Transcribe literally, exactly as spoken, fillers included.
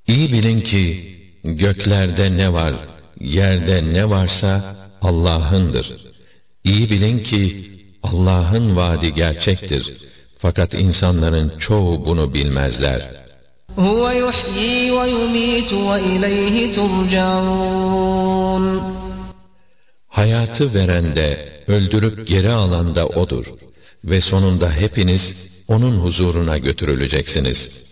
İyi bilin ki göklerde ne var, yerde ne varsa Allah'ındır. İyi bilin ki Allah'ın vaadi gerçektir. Fakat insanların çoğu bunu bilmezler. هُوَ يُحْيِي وَيُمِيتُ وَإِلَيْهِ تُرْجَعُونَ Hayatı veren de, öldürüp geri alan da O'dur. Ve sonunda hepiniz O'nun huzuruna götürüleceksiniz.